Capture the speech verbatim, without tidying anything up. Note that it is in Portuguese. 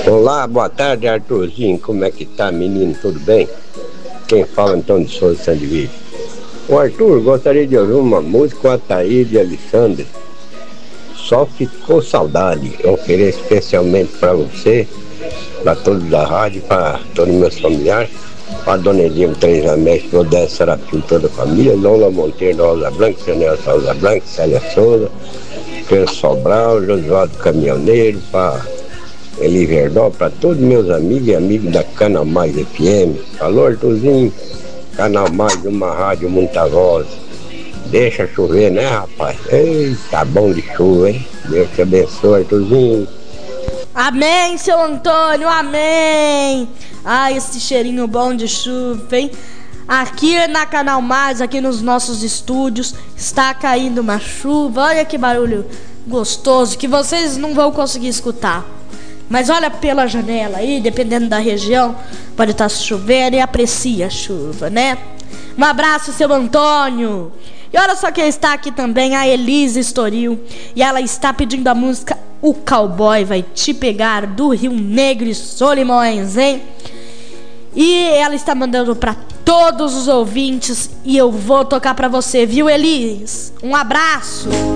Olá, boa tarde, Arthurzinho. Como é que tá, menino? Tudo bem? Quem fala, Antônio de Souza Sandivício. Ô Arthur, gostaria de ouvir uma música com a Thaís e Alexandre. Só ficou saudade. Eu ofereço especialmente para você, para todos da rádio, para todos os meus familiares, para a Dona Edinho Três América, Odessa Serafim, toda a família, Lola Monteiro, Rosa Blanca, Senhora Rosa Blanca, Célia Souza, Pedro Sobral, Josualdo Caminhoneiro, para Eli Verdó, para todos meus amigos e amigos da Canal Mais F M. Alô, Arthurzinho, Canal Mais, uma rádio, muita voz. Deixa chover, né, rapaz? Ei, tá bom de chuva, hein? Deus te abençoe, Arthurzinho. Amém, seu Antônio, amém. Ah, esse cheirinho bom de chuva, hein? Aqui na Canal Mais, aqui nos nossos estúdios, está caindo uma chuva. Olha que barulho gostoso que vocês não vão conseguir escutar. Mas olha pela janela aí, dependendo da região, pode estar chovendo e aprecia a chuva, né? Um abraço, seu Antônio. E olha só quem está aqui também, a Elise Estoril. E ela está pedindo a música O Cowboy Vai Te Pegar, do Rio Negro e Solimões, hein? E ela está mandando para todos os ouvintes e eu vou tocar para você, viu, Elise? Um abraço.